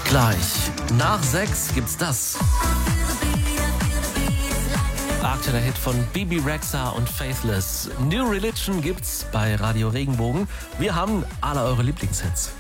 Gleich nach 6 gibt's das. Aktueller Hit von Bibi Rexha und Faithless. New Religion gibt's bei Radio Regenbogen. Wir haben alle eure Lieblingshits.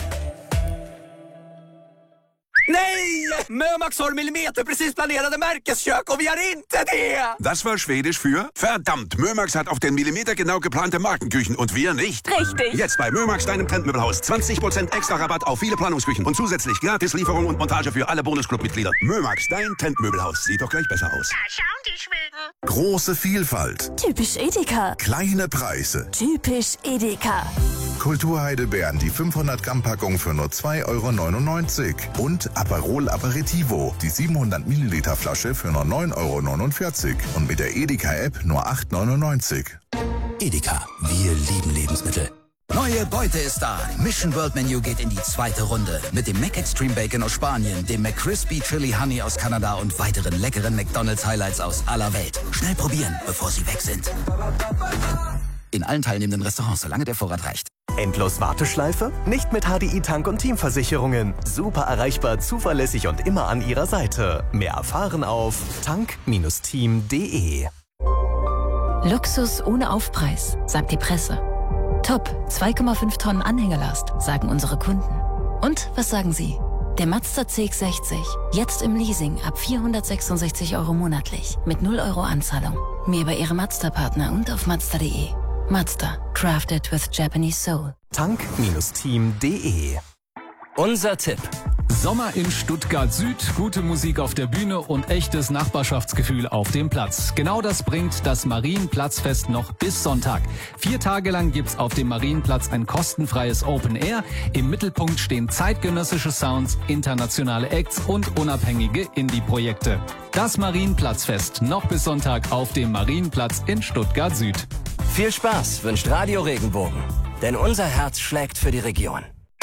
Nej! Mömax har millimeterprecis planerade märkeskök och vi har inte det! Das war Schwedisch für verdammt. Mömax hat auf den Millimeter genau geplante Markenküchen und wir nicht. Richtig. Jetzt bei Mömax, deinem Trendmöbelhaus. 20% extra Rabatt auf viele Planungsküchen und zusätzlich Gratislieferung und Montage für alle Bonusclub-Mitglieder. Mömax, dein Trendmöbelhaus. Sieht doch gleich besser aus. Da schauen die Schweden. Große Vielfalt. Typisch Edeka. Kleine Preise. Typisch Edeka. Kulturheidelbeeren, die 500 Gramm Packung für nur 2,99 € und Aperol Aperitivo, die 700 Milliliter Flasche für nur 9,49 € und mit der Edeka-App nur 8,99 €. Edeka, wir lieben Lebensmittel. Neue Beute ist da. Mission World Menu geht in die zweite Runde. Mit dem Mac Extreme Bacon aus Spanien, dem McCrispy Chili Honey aus Kanada und weiteren leckeren McDonald's Highlights aus aller Welt. Schnell probieren, bevor sie weg sind. In allen teilnehmenden Restaurants, solange der Vorrat reicht. Endlos Warteschleife? Nicht mit HDI Tank- und Teamversicherungen. Super erreichbar, zuverlässig und immer an Ihrer Seite. Mehr erfahren auf tank-team.de. Luxus ohne Aufpreis, sagt die Presse. Top, 2,5 Tonnen Anhängerlast, sagen unsere Kunden. Und was sagen Sie? Der Mazda CX-60, jetzt im Leasing ab 466 € monatlich, mit 0 € Anzahlung. Mehr bei Ihrem Mazda-Partner und auf Mazda.de. Mazda, crafted with Japanese soul. tank-team.de. Unser Tipp. Sommer in Stuttgart Süd, gute Musik auf der Bühne und echtes Nachbarschaftsgefühl auf dem Platz. Genau das bringt das Marienplatzfest noch bis Sonntag. 4 Tage lang gibt's auf dem Marienplatz ein kostenfreies Open Air. Im Mittelpunkt stehen zeitgenössische Sounds, internationale Acts und unabhängige Indie-Projekte. Das Marienplatzfest noch bis Sonntag auf dem Marienplatz in Stuttgart Süd. Viel Spaß wünscht Radio Regenbogen, denn unser Herz schlägt für die Region.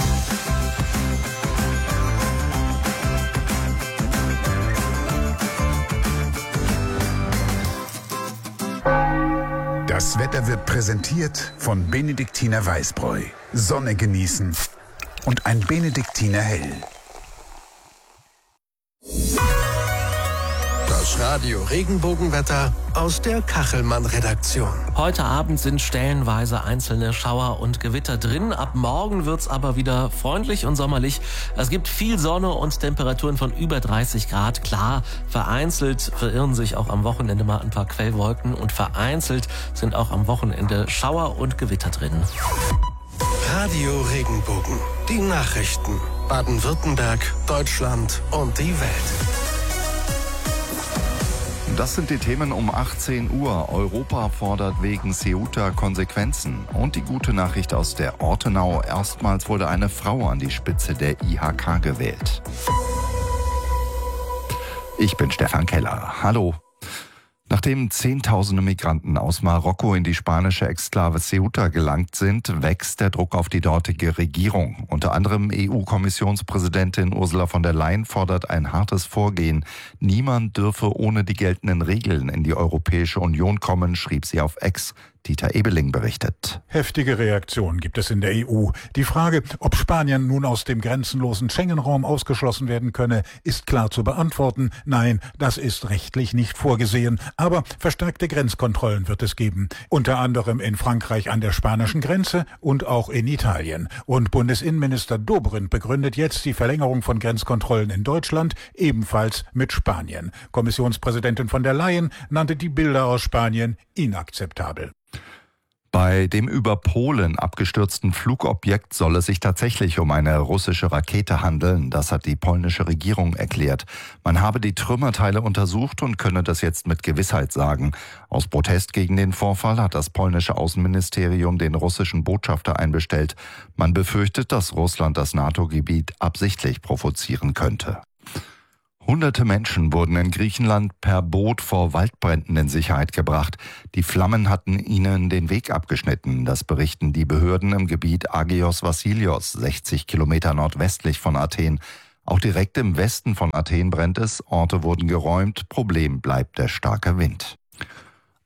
Das Wetter wird präsentiert von Benediktiner Weißbräu. Sonne genießen und ein Benediktiner Hell. Das Radio Regenbogenwetter aus der Kachelmann-Redaktion. Heute Abend sind stellenweise einzelne Schauer und Gewitter drin. Ab morgen wird's aber wieder freundlich und sommerlich. Es gibt viel Sonne und Temperaturen von über 30 Grad. Klar, vereinzelt verirren sich auch am Wochenende mal ein paar Quellwolken und vereinzelt sind auch am Wochenende Schauer und Gewitter drin. Radio Regenbogen. Die Nachrichten. Baden-Württemberg, Deutschland und die Welt. Das sind die Themen um 18 Uhr. Europa fordert wegen Ceuta Konsequenzen. Und die gute Nachricht aus der Ortenau. Erstmals wurde eine Frau an die Spitze der IHK gewählt. Ich bin Stefan Keller. Hallo. Nachdem Zehntausende Migranten aus Marokko in die spanische Exklave Ceuta gelangt sind, wächst der Druck auf die dortige Regierung. Unter anderem EU-Kommissionspräsidentin Ursula von der Leyen fordert ein hartes Vorgehen. Niemand dürfe ohne die geltenden Regeln in die Europäische Union kommen, schrieb sie auf X. Dieter Ebeling berichtet. Heftige Reaktionen gibt es in der EU. Die Frage, ob Spanien nun aus dem grenzenlosen Schengen-Raum ausgeschlossen werden könne, ist klar zu beantworten. Nein, das ist rechtlich nicht vorgesehen. Aber verstärkte Grenzkontrollen wird es geben. Unter anderem in Frankreich an der spanischen Grenze und auch in Italien. Und Bundesinnenminister Dobrindt begründet jetzt die Verlängerung von Grenzkontrollen in Deutschland ebenfalls mit Spanien. Kommissionspräsidentin von der Leyen nannte die Bilder aus Spanien inakzeptabel. Bei dem über Polen abgestürzten Flugobjekt soll es sich tatsächlich um eine russische Rakete handeln. Das hat die polnische Regierung erklärt. Man habe die Trümmerteile untersucht und könne das jetzt mit Gewissheit sagen. Aus Protest gegen den Vorfall hat das polnische Außenministerium den russischen Botschafter einbestellt. Man befürchtet, dass Russland das NATO-Gebiet absichtlich provozieren könnte. Hunderte Menschen wurden in Griechenland per Boot vor Waldbränden in Sicherheit gebracht. Die Flammen hatten ihnen den Weg abgeschnitten. Das berichten die Behörden im Gebiet Agios Vasilios, 60 Kilometer nordwestlich von Athen. Auch direkt im Westen von Athen brennt es. Orte wurden geräumt. Problem bleibt der starke Wind.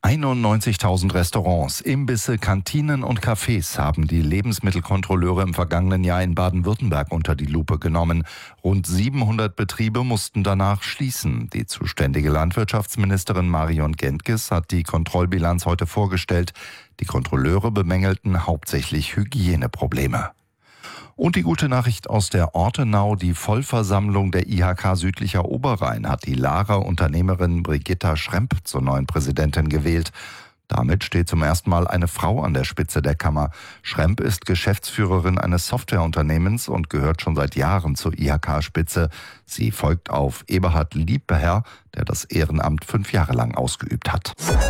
91.000 Restaurants, Imbisse, Kantinen und Cafés haben die Lebensmittelkontrolleure im vergangenen Jahr in Baden-Württemberg unter die Lupe genommen. Rund 700 Betriebe mussten danach schließen. Die zuständige Landwirtschaftsministerin Marion Gentges hat die Kontrollbilanz heute vorgestellt. Die Kontrolleure bemängelten hauptsächlich Hygieneprobleme. Und die gute Nachricht aus der Ortenau: Die Vollversammlung der IHK Südlicher Oberrhein hat die Laarer Unternehmerin Brigitta Schremp zur neuen Präsidentin gewählt. Damit steht zum ersten Mal eine Frau an der Spitze der Kammer. Schremp ist Geschäftsführerin eines Softwareunternehmens und gehört schon seit Jahren zur IHK-Spitze. Sie folgt auf Eberhard Liebherr, der das Ehrenamt 5 Jahre lang ausgeübt hat.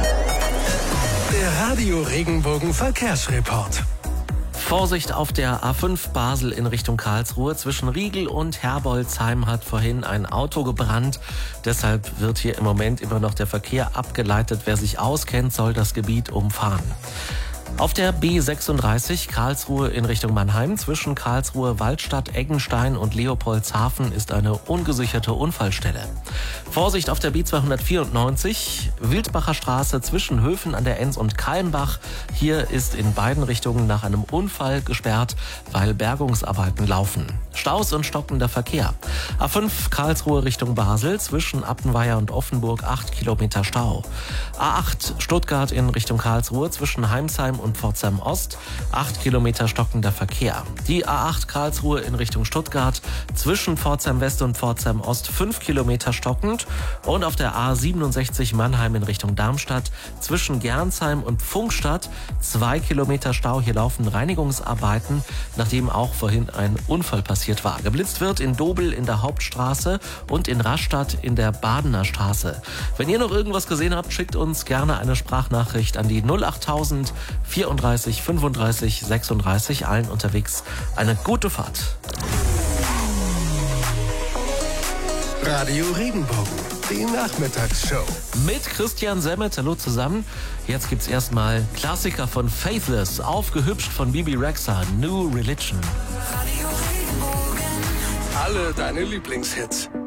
Der Radio Regenbogen Verkehrsreport. Vorsicht auf der A5 Basel in Richtung Karlsruhe. Zwischen Riegel und Herbolzheim hat vorhin ein Auto gebrannt. Deshalb wird hier im Moment immer noch der Verkehr abgeleitet. Wer sich auskennt, soll das Gebiet umfahren. Auf der B36 Karlsruhe in Richtung Mannheim zwischen Karlsruhe, Waldstadt, Eggenstein und Leopoldshafen ist eine ungesicherte Unfallstelle. Vorsicht auf der B294 Wildbacher Straße zwischen Höfen an der Enns und Kalmbach. Hier ist in beiden Richtungen nach einem Unfall gesperrt, weil Bergungsarbeiten laufen. Staus und stockender Verkehr. A5 Karlsruhe Richtung Basel zwischen Appenweier und Offenburg 8 Kilometer Stau. A8 Stuttgart in Richtung Karlsruhe zwischen Heimsheim und Pforzheim Ost 8 Kilometer stockender Verkehr. Die A8 Karlsruhe in Richtung Stuttgart zwischen Pforzheim West und Pforzheim Ost 5 Kilometer stockend. Und auf der A67 Mannheim in Richtung Darmstadt zwischen Gernsheim und Pfungstadt 2 Kilometer Stau. Hier laufen Reinigungsarbeiten, nachdem auch vorhin ein Unfall passiert war. Geblitzt wird in Dobel in der Hauptstraße und in Rastatt in der Badener Straße. Wenn ihr noch irgendwas gesehen habt, schickt uns gerne eine Sprachnachricht an die 08000 34 35 36. Allen unterwegs eine gute Fahrt. Radio Regenbogen, die Nachmittagsshow. Mit Christian Semmet, hallo zusammen. Jetzt gibt's erstmal Klassiker von Faithless, aufgehübscht von Bibi Rexha, New Religion. Alle deine Lieblingshits.